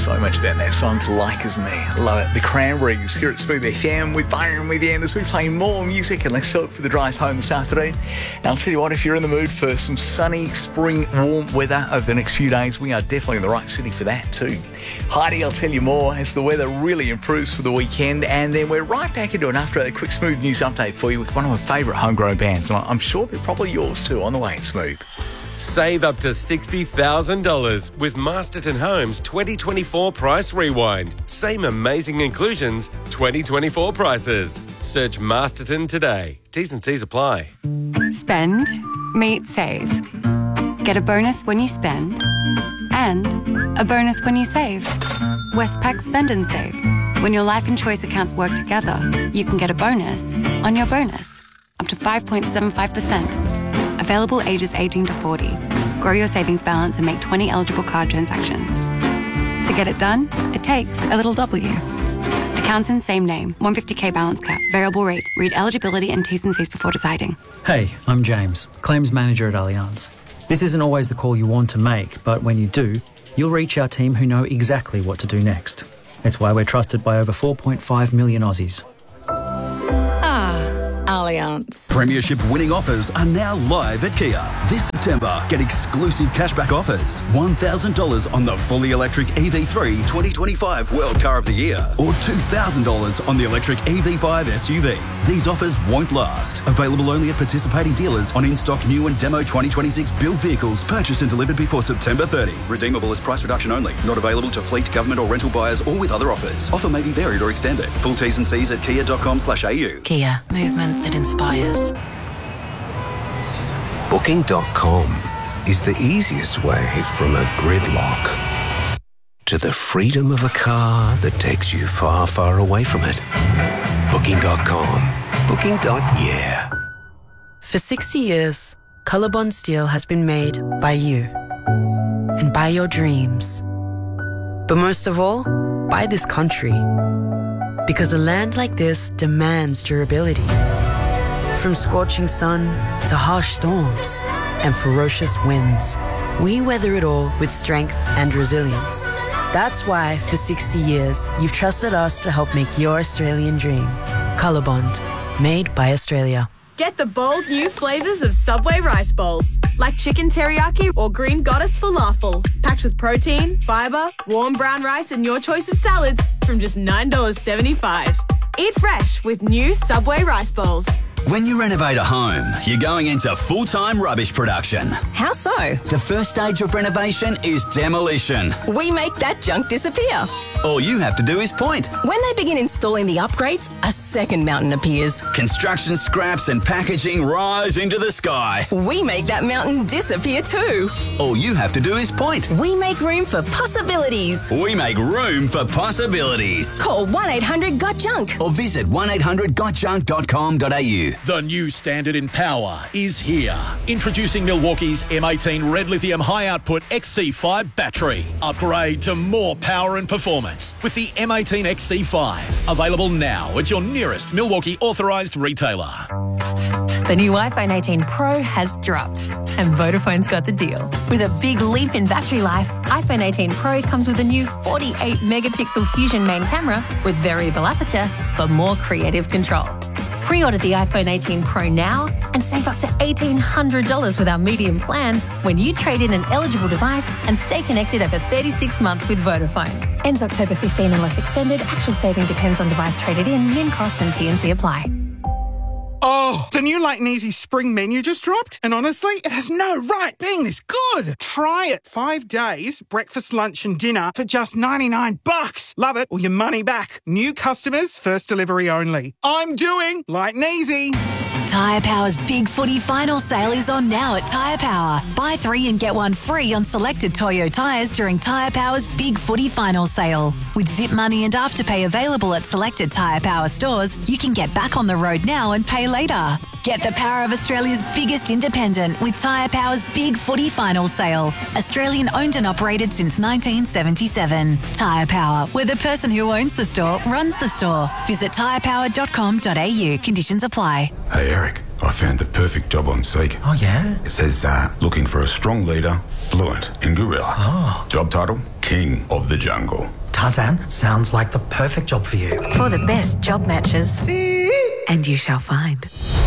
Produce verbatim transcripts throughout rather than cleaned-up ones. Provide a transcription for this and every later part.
so much about that song to like, isn't there? I love it. The Cranberries here at Smooth F M with Byron with you as we play more music, and let's talk for the drive home this afternoon. And I'll tell you what, if you're in the mood for some sunny, spring, warm weather over the next few days, we are definitely in the right city for that too. Heidi, I'll tell you more as the weather really improves for the weekend, and then we're right back into it after a quick Smooth news update for you with one of my favourite homegrown bands. And I'm sure they're probably yours too on the way at Smooth. Save up to sixty thousand dollars with Masterton Homes twenty twenty-four Price Rewind. Same amazing inclusions, twenty twenty-four prices. Search Masterton today. T's and C's apply. Spend, meet, save. Get a bonus when you spend and a bonus when you save. Westpac Spend and Save. When your life and choice accounts work together, you can get a bonus on your bonus. Up to five point seven five percent. Available ages eighteen to forty. Grow your savings balance and make twenty eligible card transactions. To get it done, it takes a little W. Accounts in same name. one hundred fifty K balance cap. Variable rate. Read eligibility and T's and C's before deciding. Hey, I'm James, Claims Manager at Allianz. This isn't always the call you want to make, but when you do, you'll reach our team who know exactly what to do next. It's why we're trusted by over four point five million Aussies. Allianz. Premiership winning offers are now live at Kia. This September, get exclusive cashback offers. one thousand dollars on the fully electric E V three twenty twenty-five World Car of the Year, or two thousand dollars on the electric E V five S U V. These offers won't last. Available only at participating dealers on in-stock new and demo twenty twenty-six build vehicles purchased and delivered before September thirtieth. Redeemable as price reduction only. Not available to fleet, government or rental buyers or with other offers. Offer may be varied or extended. Full T's and C's at kia dot com slash a u. Kia. Movement that inspires. Booking dot com is the easiest way from a gridlock to the freedom of a car that takes you far, far away from it. Booking dot com. Booking. Yeah. For sixty years, Colorbond Steel has been made by you and by your dreams. But most of all, by this country. Because a land like this demands durability. From scorching sun to harsh storms and ferocious winds, we weather it all with strength and resilience. That's why, for sixty years, you've trusted us to help make your Australian dream. Colorbond, made by Australia. Get the bold new flavours of Subway rice bowls, like chicken teriyaki or green goddess falafel, packed with protein, fibre, warm brown rice and your choice of salads from just nine dollars seventy-five. Eat fresh with new Subway rice bowls. When you renovate a home, you're going into full-time rubbish production. How so? The first stage of renovation is demolition. We make that junk disappear. All you have to do is point. When they begin installing the upgrades, a second mountain appears. Construction scraps and packaging rise into the sky. We make that mountain disappear too. All you have to do is point. We make room for possibilities. We make room for possibilities. Call one eight hundred got junk or visit one eight hundred got junk dot com dot a u. The new standard in power is here. Introducing Milwaukee's M eighteen Red Lithium High Output X C five battery. Upgrade to more power and performance with the M eighteen X C five. Available now at your nearest Milwaukee authorised retailer. The new iPhone eighteen Pro has dropped, and Vodafone's got the deal. With a big leap in battery life, iPhone eighteen Pro comes with a new forty-eight megapixel Fusion main camera with variable aperture for more creative control. Pre-order the iPhone eighteen Pro now and save up to eighteen hundred dollars with our medium plan when you trade in an eligible device and stay connected over thirty-six months with Vodafone. Ends October fifteenth unless extended. Actual saving depends on device traded in. Min cost and T and C apply. Oh, the new Light and Easy spring menu just dropped, and honestly, it has no right being this good. Try it. Five days, breakfast, lunch and dinner for just ninety-nine bucks. Love it or your money back. New customers, first delivery only. I'm doing Light and Easy. Tyre Power's Big Footy Final Sale is on now at Tyre Power. Buy three and get one free on selected Toyo tyres during Tyre Power's Big Footy Final Sale. With Zip Money and Afterpay available at selected Tyre Power stores, you can get back on the road now and pay later. Get the power of Australia's biggest independent with Tyre Power's Big Footy Final Sale. Australian owned and operated since nineteen seventy-seven. Tyre Power, where the person who owns the store runs the store. Visit tyre power dot com dot a u. Conditions apply. Hey Eric, I found the perfect job on Seek. Oh yeah? It says uh, looking for a strong leader, fluent in Gorilla. Oh. Job title, king of the jungle. Tarzan sounds like the perfect job for you. For the best job matches. And you shall find.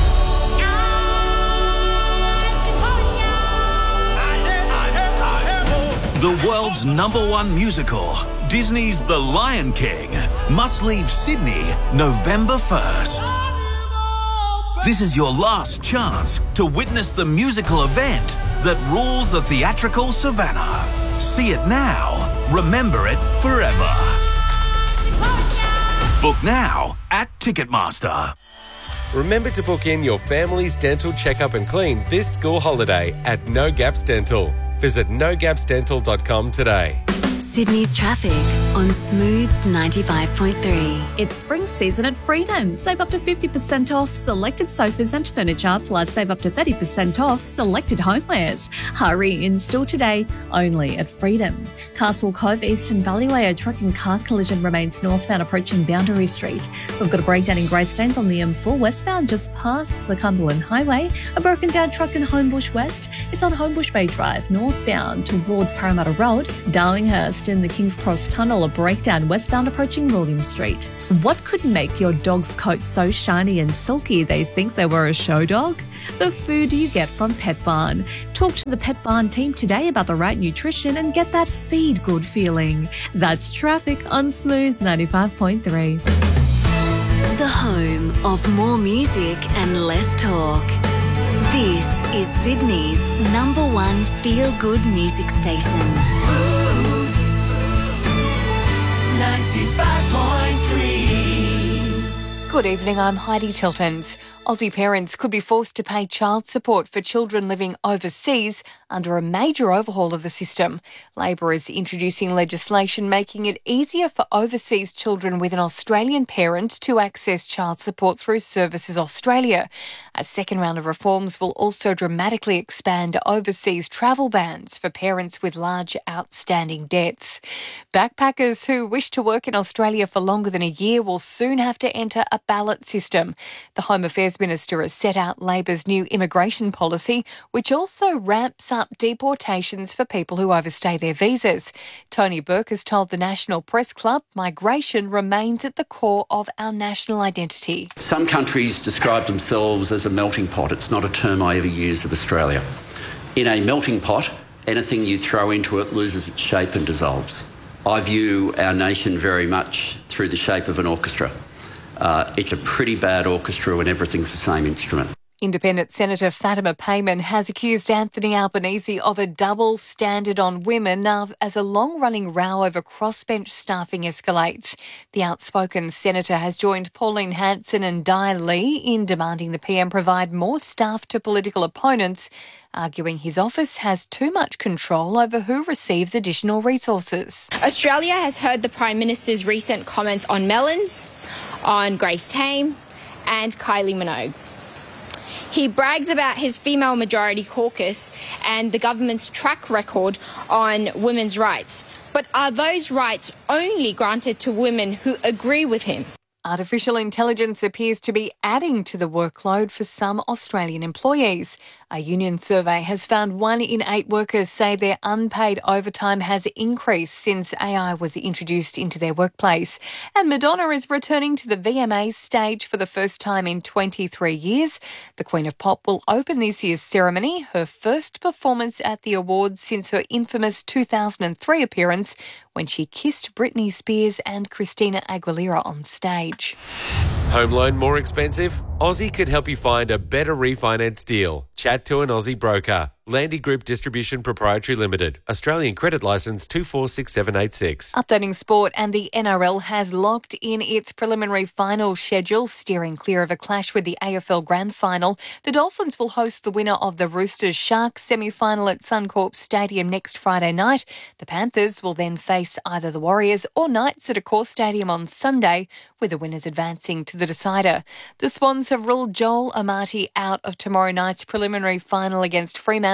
The world's number one musical, Disney's The Lion King, must leave Sydney November first. This is your last chance to witness the musical event that rules the theatrical savannah. See it now, remember it forever. Book now at Ticketmaster. Remember to book in your family's dental checkup and clean this school holiday at No Gaps Dental. Visit no gaps dental dot com today. Sydney's traffic on Smooth ninety-five point three. It's spring season at Freedom. Save up to fifty percent off selected sofas and furniture, plus save up to thirty percent off selected homewares. Hurry, in store today, only at Freedom. Castle Cove Eastern Valleyway, a truck and car collision remains northbound approaching Boundary Street. We've got a breakdown in Greystanes on the M four westbound just past the Cumberland Highway. A broken down truck in Homebush West. It's on Homebush Bay Drive, northbound towards Parramatta Road. Darlinghurst in the King's Cross Tunnel, a breakdown westbound approaching William Street. What could make your dog's coat so shiny and silky they think they were a show dog? The food you get from Pet Barn. Talk to the Pet Barn team today about the right nutrition and get that feed good feeling. That's traffic on Smooth ninety-five point three. The home of more music and less talk. This is Sydney's number one feel-good music station. Smooth ninety-five point three. Good evening, I'm Heidi Tiltons. Aussie parents could be forced to pay child support for children living overseas under a major overhaul of the system. Labor is introducing legislation making it easier for overseas children with an Australian parent to access child support through Services Australia. A second round of reforms will also dramatically expand overseas travel bans for parents with large outstanding debts. Backpackers who wish to work in Australia for longer than a year will soon have to enter a ballot system. The Home Affairs Minister has set out Labor's new immigration policy, which also ramps up deportations for people who overstay their visas. Tony Burke has told the National Press Club migration remains at the core of our national identity. Some countries describe themselves as a melting pot. It's not a term I ever use of Australia. In a melting pot, anything you throw into it loses its shape and dissolves. I view our nation very much through the shape of an orchestra. Uh, it's a pretty bad orchestra when everything's the same instrument. Independent Senator Fatima Payman has accused Anthony Albanese of a double standard on women as a long-running row over crossbench staffing escalates. The outspoken senator has joined Pauline Hanson and Di Lee in demanding the P M provide more staff to political opponents, arguing his office has too much control over who receives additional resources. Australia has heard the Prime Minister's recent comments on Mellons, on Grace Tame and Kylie Minogue. He brags about his female majority caucus and the government's track record on women's rights. But are those rights only granted to women who agree with him? Artificial intelligence appears to be adding to the workload for some Australian employees. A union survey has found one in eight workers say their unpaid overtime has increased since A I was introduced into their workplace. And Madonna is returning to the V M As stage for the first time in twenty-three years. The Queen of Pop will open this year's ceremony, her first performance at the awards since her infamous two thousand three appearance when she kissed Britney Spears and Christina Aguilera on stage. Home loan more expensive? Aussie could help you find a better refinance deal. Chat to an Aussie broker. Landy Group Distribution Proprietary Limited. Australian credit licence two four six seven eight six. Updating sport, and the N R L has locked in its preliminary final schedule, steering clear of a clash with the A F L Grand Final. The Dolphins will host the winner of the Roosters Sharks semi-final at Suncorp Stadium next Friday night. The Panthers will then face either the Warriors or Knights at Accor Stadium on Sunday, with the winners advancing to the decider. The Swans have ruled Joel Amati out of tomorrow night's preliminary final against Fremantle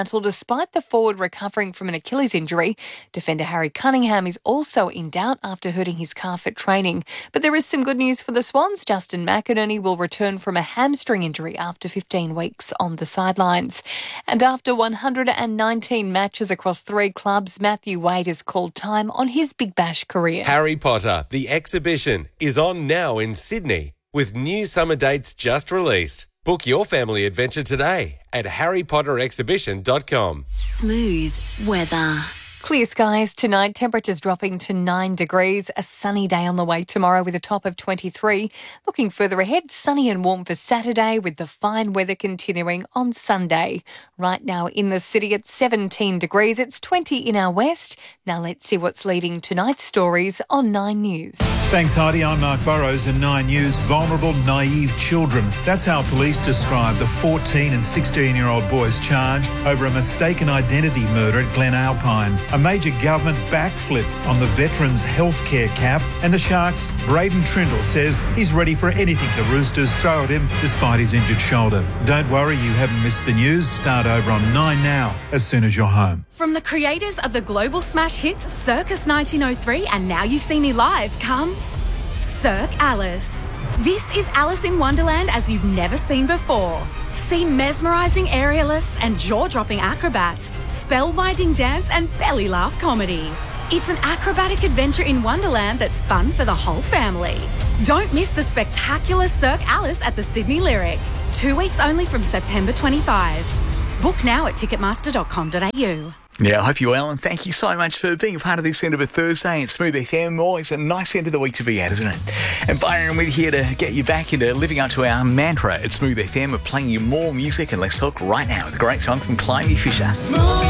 Fremantle despite the forward recovering from an Achilles injury. Defender Harry Cunningham is also in doubt after hurting his calf at training. But there is some good news for the Swans. Justin McInerney will return from a hamstring injury after fifteen weeks on the sidelines. And after one hundred nineteen matches across three clubs, Matthew Wade has called time on his Big Bash career. Harry Potter, the exhibition, is on now in Sydney with new summer dates just released. Book your family adventure today at harry potter exhibition dot com. Smooth weather. Clear skies tonight, temperatures dropping to nine degrees. A sunny day on the way tomorrow with a top of twenty-three. Looking further ahead, sunny and warm for Saturday with the fine weather continuing on Sunday. Right now in the city it's seventeen degrees. It's twenty in our west. Now let's see what's leading tonight's stories on Nine News. Thanks, Heidi. I'm Mark Burrows and Nine News. Vulnerable, naive children. That's how police describe the fourteen and sixteen-year-old boys charged over a mistaken identity murder at Glen Alpine. A major government backflip on the Veterans Healthcare cap, and the Sharks' Braden Trindle says he's ready for anything the Roosters throw at him despite his injured shoulder. Don't worry, you haven't missed the news. Start over on Nine now, as soon as you're home. From the creators of the global smash hits Circus nineteen oh three and Now You See Me Live comes Cirque Alice. This is Alice in Wonderland as you've never seen before. See mesmerising aerialists and jaw-dropping acrobats, spellbinding dance and belly laugh comedy. It's an acrobatic adventure in Wonderland that's fun for the whole family. Don't miss the spectacular Cirque Alice at the Sydney Lyric. Two weeks only from September twenty-fifth. Book now at ticketmaster dot com dot a u. Yeah, I hope you're well, and thank you so much for being a part of this end of a Thursday at Smooth F M. Always a nice end of the week to be at, isn't it? And Byron, we're here to get you back into living up to our mantra at Smooth F M of playing you more music, and let's talk right now with a great song from Climby Fisher.